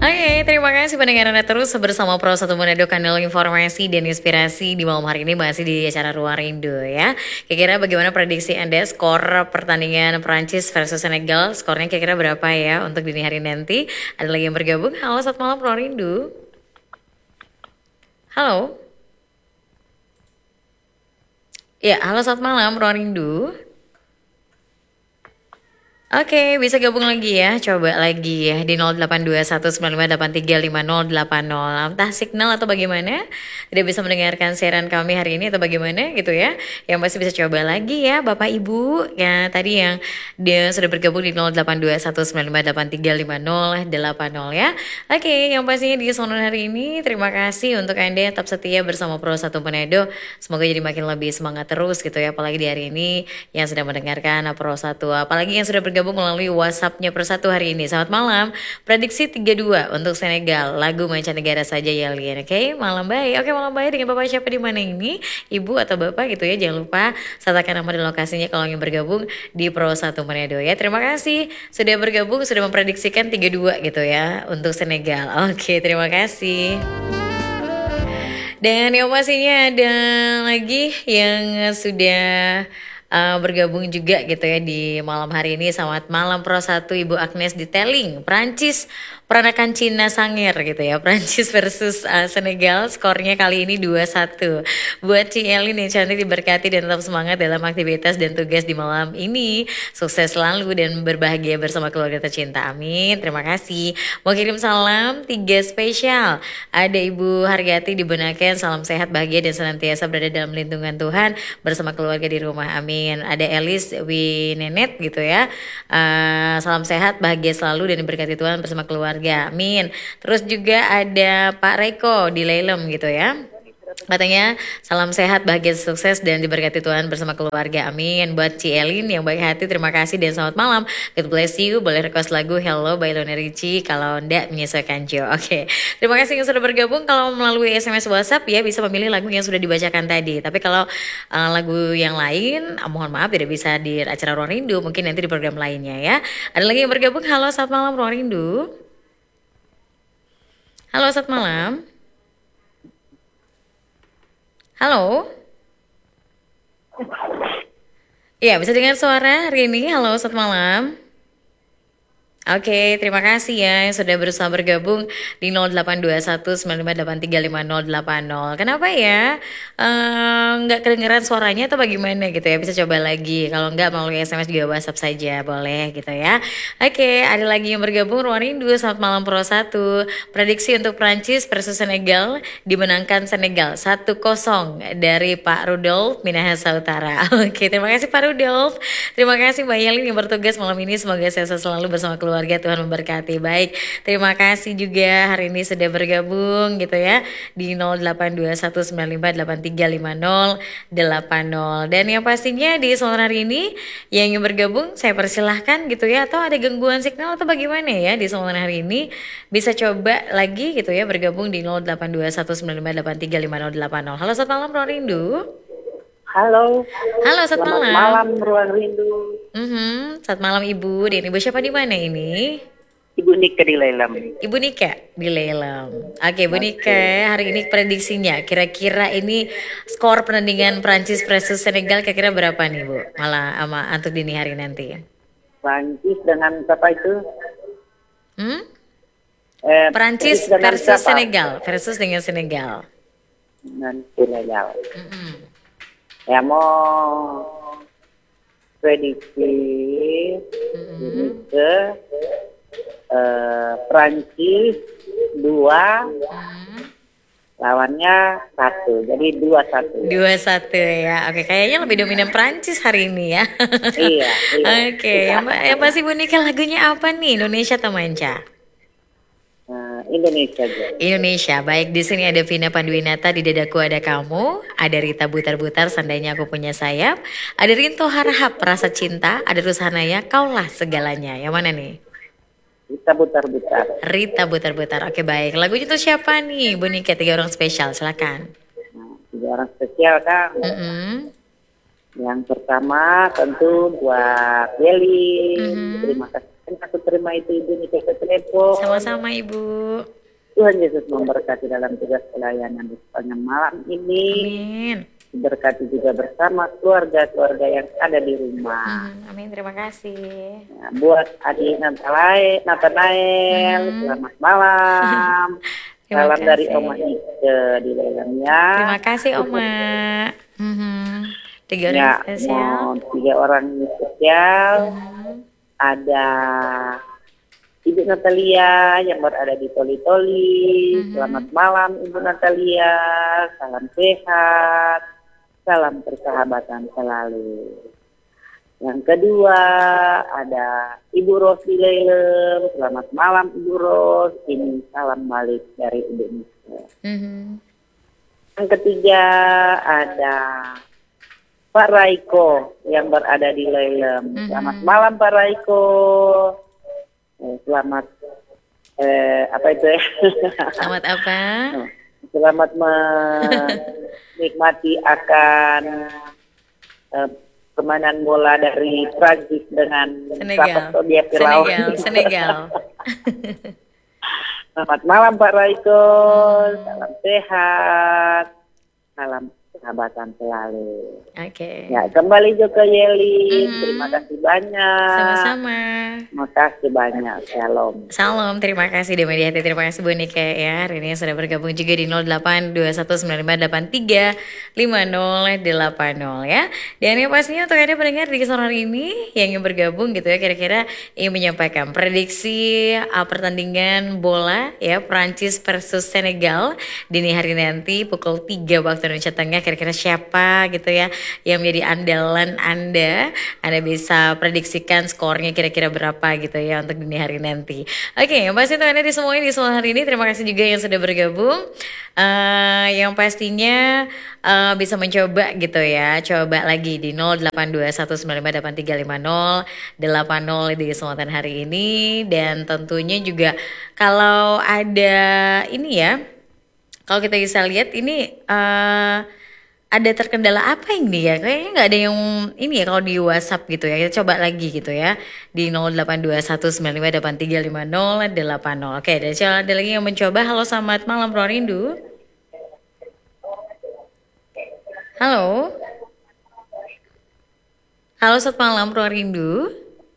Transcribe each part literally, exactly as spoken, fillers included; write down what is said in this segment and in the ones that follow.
Oke, terima kasih pendengarannya terus bersama Pro Satu Manado, kanal informasi dan inspirasi di malam hari ini masih di acara Ruang Rindu ya. Kira-kira bagaimana prediksi Anda skor pertandingan Prancis versus Senegal? Skornya kira-kira berapa ya untuk dini hari nanti? Ada lagi yang bergabung? Halo, selamat malam Ruang Rindu. Halo. Ya, halo selamat malam Ruang Rindu. Oke, bisa gabung lagi ya. Coba lagi ya di nol delapan dua satu sembilan lima delapan tiga lima nol delapan nol. Entah signal atau bagaimana, tidak bisa mendengarkan siaran kami hari ini atau bagaimana gitu ya. Yang pasti bisa coba lagi ya Bapak Ibu. Ya tadi yang dia sudah bergabung di nol delapan dua satu sembilan lima delapan tiga lima nol delapan nol ya. Oke, yang pastinya di sonon hari ini terima kasih untuk Anda yang tetap setia bersama Pro Satu Manado. Semoga jadi makin lebih semangat terus gitu ya. Apalagi di hari ini yang sedang mendengarkan Pro Satu. Apalagi yang sudah bergabung melalui WhatsApp-nya Persatu hari ini. Selamat malam. Prediksi tiga dua untuk Senegal. Lagu mancanegara saja ya Lian. Oke, okay? Malam baik. Oke, okay, malam baik dengan Bapak siapa di mana ini? Ibu atau Bapak gitu ya. Jangan lupa sertakan nama dan lokasinya kalau ingin bergabung di Pro Satu Manado ya. Terima kasih sudah bergabung, sudah memprediksikan tiga dua gitu ya untuk Senegal. Oke, okay, terima kasih. Dan yang pastinya ada lagi yang sudah Uh, bergabung juga gitu ya di malam hari ini. Selamat malam Pro Satu Ibu Agnes Detailing. Prancis peranakan Cina Sangir gitu ya. Prancis versus uh, Senegal, skornya kali ini dua satu. Buat Ci Elin yang cantik, diberkati dan tetap semangat dalam aktivitas dan tugas di malam ini. Sukses selalu dan berbahagia bersama keluarga tercinta. Amin. Terima kasih. Mau kirim salam tiga spesial. Ada Ibu Hargati di Benaken, salam sehat, bahagia dan senantiasa berada dalam lindungan Tuhan bersama keluarga di rumah. Amin. Ada Elis Winenet gitu ya. Uh, salam sehat, bahagia selalu dan diberkati Tuhan bersama keluarga. Amin. Terus juga ada Pak Reiko di Lelem gitu ya. Katanya salam sehat, bahagia, sukses dan diberkati Tuhan bersama keluarga. Amin. Buat Ci Elin yang baik hati, terima kasih dan selamat malam. God bless you. Boleh request lagu Hello by Lona Richie kalau enggak menyesuaikan Jo. Oke. Okay. Terima kasih yang sudah bergabung. Kalau melalui S M S WhatsApp ya bisa memilih lagu yang sudah dibacakan tadi. Tapi kalau uh, lagu yang lain, uh, mohon maaf tidak bisa di acara Ruang Rindu. Mungkin nanti di program lainnya ya. Ada lagi yang bergabung. Halo, selamat malam Ruang Rindu. Halo, selamat malam. Halo. Iya, bisa dengar suara hari ini. Halo, selamat malam. Oke, terima kasih ya yang sudah berusaha bergabung di nol delapan dua satu sembilan lima delapan tiga lima nol delapan nol. Kenapa ya? Nggak uh, kedengeran suaranya atau bagaimana gitu ya? Bisa coba lagi. Kalau nggak melalui S M S juga WhatsApp saja boleh gitu ya. Oke, ada lagi yang bergabung. Ruang Rindu, selamat malam Pro Satu. Prediksi untuk Prancis versus Senegal, dimenangkan Senegal satu kosong dari Pak Rudolf Minahasa Utara. Oke, terima kasih Pak Rudolf. Terima kasih Mbak Yelin yang bertugas malam ini. Semoga sehat selalu bersama keluarga. Keluarga Tuhan memberkati. Baik, terima kasih juga hari ini sudah bergabung gitu ya di nol delapan dua satu sembilan lima delapan tiga lima nol delapan nol. Dan yang pastinya di sore hari ini yang ingin bergabung saya persilahkan gitu ya, atau ada gangguan signal atau bagaimana ya di sore hari ini bisa coba lagi gitu ya bergabung di nol delapan dua satu sembilan lima delapan tiga lima nol delapan nol. Halo, selamat malam Ruang Rindu. Halo. Halo, selamat, selamat malam. malam Ruang Rindu. Mm-hmm. Selamat malam Ibu. Dan Ibu siapa di mana ini? Ibu Nika di Lelem. Ibu Nika di Lelem. Oke, Ibu Nika, hari ini prediksinya kira-kira ini skor pertandingan Prancis versus Senegal kira-kira berapa nih Bu? Malah sama untuk dini hari nanti. Prancis dengan siapa itu? Hmm? Eh, Prancis versus siapa? Senegal versus dengan Senegal. Dengan Senegal. Mm-hmm. Ya mau prediksi mm-hmm. ini ke uh, Prancis dua, mm-hmm. lawannya satu, jadi dua satu. Dua satu ya. Oke, kayaknya lebih dominan Prancis hari ini ya. Iya. iya. Oke, yang, yang pasti Bu Nika lagunya apa nih? Indonesia atau manca? Indonesia juga. Indonesia, baik. Di sini ada Vina Panduwinata, di dadaku ada kamu, ada Rita Butar-Butar, seandainya aku punya sayap, ada Rinto Harahap, rasa cinta, ada Rushanaya, kaulah segalanya. Yang mana nih? Rita Butar-Butar. Rita Butar-Butar. Oke, baik. Lagunya itu siapa nih, Bu Nika? Tiga orang spesial, silakan. Nah, tiga orang spesial kan. Mm-hmm. Yang pertama tentu buat Yeli. Mm-hmm. Terima kasih kasih aku terima itu Ibu Nika ke telepon. Sama-sama Ibu. Tuhan Yesus memberkati dalam tugas pelayanan di sepanjang malam ini. Amin. Berkati juga bersama keluarga-keluarga yang ada di rumah. Hmm, amin, terima kasih. Nah, buat Adi Natalae, Nathanael, Hmm. selamat malam. Terima Salam kasih. dari Oma Ike di Lelemnya. Terima kasih Oma. Mhm. Tiga orang Ya, spesial. mau tiga orang spesial. Mhm. Ada Ibu Natalia yang berada di Toli-Toli. Mhm. Selamat malam Ibu Natalia. Salam sehat. Salam persahabatan selalu. Yang kedua ada Ibu Ros di Lelem. Selamat malam Ibu Ros. Ini salam balik dari Indonesia. Mhm. Yang ketiga ada Pak Raiko yang berada di Lelem. Mhm. Selamat malam Pak Raiko. Eh, Selamat eh, apa itu ya? Selamat apa? Selamat menikmati akan eh, permainan bola dari Prancis dengan Senegal. Sahabat Pilau. Senegal, Senegal. Selamat malam Pak Raiko, salam sehat, salam persahabatan selalu. Oke. Ya, kembali juga Yeli, Mhm. terima kasih banyak. Sama-sama. Terima kasih banyak, shalom. Salam, terima kasih Demi di Hati, terima kasih Bu Nika ya. Hari ini sudah bergabung juga di nol delapan dua satu sembilan lima delapan tiga lima nol delapan nol ya. Dan yang pastinya untuk Anda pendengar di kesempatan hari ini yang ingin bergabung gitu ya, kira-kira ingin menyampaikan prediksi uh, pertandingan bola ya Prancis versus Senegal dini hari nanti pukul tiga waktu Indonesia Tengah, kira-kira siapa gitu ya yang menjadi andalan Anda. Anda bisa prediksikan skornya kira-kira berapa gitu ya untuk dini hari nanti. Oke, yang pasti untuk Anda di semuanya di semua hari ini, terima kasih juga yang sudah bergabung. Uh, yang pastinya uh, bisa mencoba gitu ya, coba lagi di nol delapan dua satu sembilan lima delapan tiga lima nol delapan nol di kesempatan hari ini. Dan tentunya juga kalau ada ini ya, kalau kita bisa lihat ini uh, ada terkendala apa ini ya? Kayaknya nggak ada yang ini ya kalau di WhatsApp gitu ya. Kita coba lagi gitu ya di nol delapan dua satu sembilan lima delapan tiga lima nol delapan nol. Oke, ada, ada lagi yang mencoba. Halo, selamat malam Bro Rindu. Halo. Halo, selamat malam Bro Rindu.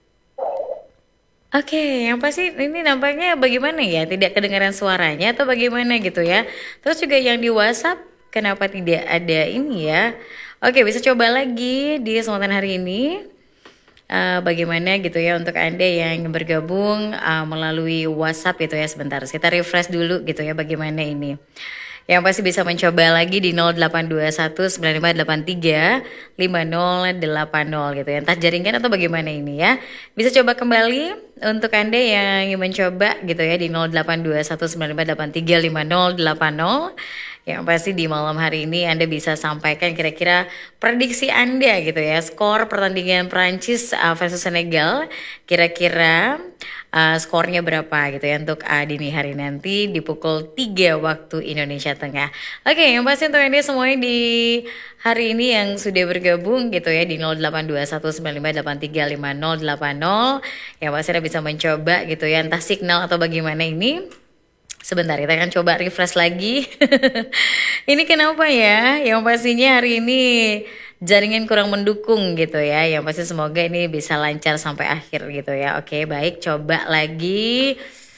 Oke, yang pasti ini nampaknya bagaimana ya? Tidak kedengaran suaranya atau bagaimana gitu ya? Terus juga yang di WhatsApp, kenapa tidak ada ini ya? Oke, bisa coba lagi di kesempatan hari ini. Uh, bagaimana gitu ya untuk Anda yang ingin bergabung uh, melalui WhatsApp gitu ya. Sebentar, kita refresh dulu gitu ya bagaimana ini. Yang pasti bisa mencoba lagi di nol delapan dua satu sembilan lima delapan tiga lima nol delapan nol gitu ya. Entah jaringan atau bagaimana ini ya. Bisa coba kembali untuk Anda yang ingin mencoba gitu ya di nol delapan dua satu sembilan lima delapan tiga lima nol delapan nol. Yang pasti di malam hari ini Anda bisa sampaikan kira-kira prediksi Anda gitu ya. Skor pertandingan Prancis uh, versus Senegal. Kira-kira uh, skornya berapa gitu ya untuk uh, dini hari nanti di pukul tiga waktu Indonesia Tengah. Oke, yang pasti untuk Anda semuanya di hari ini yang sudah bergabung gitu ya di nol delapan dua satu sembilan lima delapan tiga lima nol delapan nol. Yang pasti Anda bisa mencoba gitu ya, entah signal atau bagaimana ini. Sebentar, kita akan coba refresh lagi. Ini kenapa ya? Yang pastinya hari ini jaringan kurang mendukung gitu ya. Yang pasti semoga ini bisa lancar sampai akhir gitu ya. Oke, baik, coba lagi.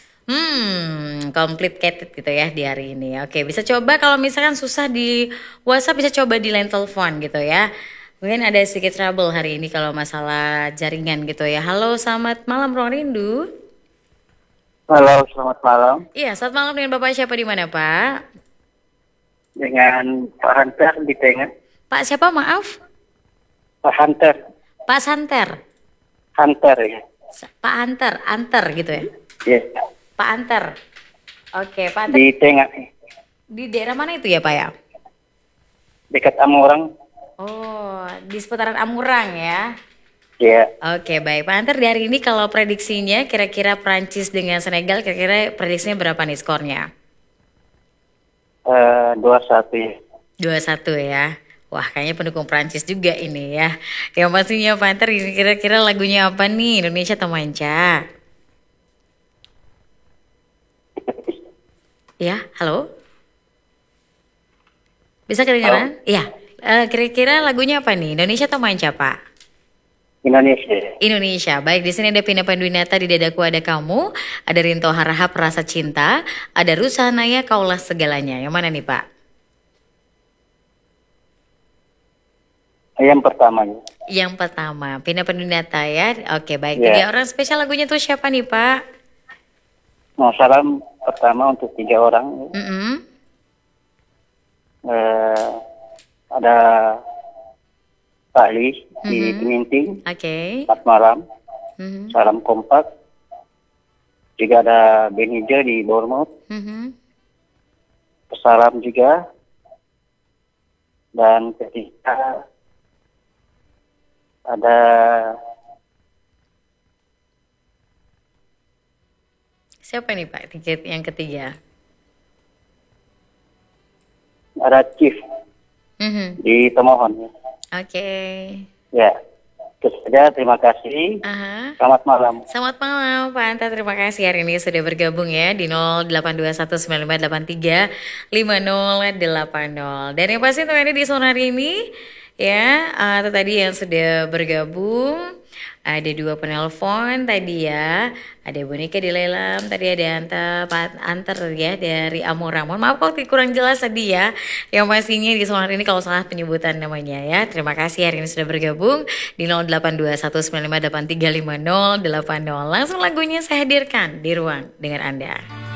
Hmm, complicated gitu ya di hari ini. Oke, bisa coba kalau misalkan susah di WhatsApp bisa coba di line telepon gitu ya. Mungkin ada sedikit trouble hari ini kalau masalah jaringan gitu ya. Halo, selamat malam Bro Rindu. Halo, selamat malam. Iya, selamat malam dengan Bapak siapa di mana, Pak? Dengan Pak Hunter di tengah. Pak siapa, maaf? Pak Hunter. Pak Santer. Hunter ya. Pak Anter, Anter gitu ya? Yes. Pak Anter. Oke, Pak Anter. Di tengah. Di daerah mana itu ya, Pak ya? Dekat Amurang. Oh, di seputaran Amurang ya? Ya. Oke, baik. Pak Anter, dari ini kalau prediksinya kira-kira Prancis dengan Senegal, kira-kira prediksinya berapa nih skornya? Uh, dua satu ya. dua satu ya. Wah, kayaknya pendukung Prancis juga ini ya. Yang pastinya Pak Anter, ini kira-kira lagunya apa nih? Indonesia atau Manca? Ya, halo? Bisa Halo, kedengaran? Iya. Eh, kira-kira lagunya apa nih? Indonesia atau manca, Pak? Indonesia. Indonesia. Baik, di sini ada Vina Panduwinata, di dadaku ada kamu, ada Rinto Harahap rasa cinta, ada Rusanaya kaulah segalanya. Yang mana nih, Pak? Yang pertamanya. Yang pertama, Vina Panduwinata ya. Oke, baik. Tiga Ya, orang spesial lagunya tuh siapa nih, Pak? mau salam pertama untuk tiga orang. Mm-mm. Eh, ada Pak Ali di Mhm. Peminting, Oke. selamat malam, Mhm. salam kompak. Juga ada Ben Hijau di Bournemouth, Mhm. salam juga. Dan ketiga ada Siapa nih, Pak? Tiket yang ketiga. ada Chief Mhm. di Tomohon. Oke. Ya, itu saja. Terima kasih. Aha. Selamat malam. Selamat malam Pak Anta, terima kasih hari ini sudah bergabung ya di nol delapan dua satu sembilan lima delapan tiga lima nol delapan nol. Dan yang pasti untuk ini di sore hari ini ya, eh, itu tadi yang sudah bergabung. Ada dua penelpon tadi ya. Ada Bonika di Lelam, tadi ada Anta Pak Anter ya dari Amora. Mohon maaf kalau kurang jelas tadi ya. Yang pastinya di sore hari ini kalau salah penyebutan namanya ya. Terima kasih hari ini sudah bergabung di nol delapan dua satu sembilan lima delapan tiga lima nol delapan nol. Langsung lagunya saya hadirkan di ruang dengan Anda.